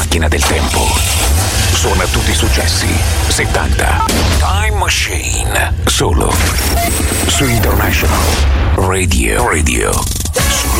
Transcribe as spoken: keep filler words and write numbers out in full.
macchina del tempo. Suona tutti i successi settanta. Time Machine. Solo su International Radio. Radio.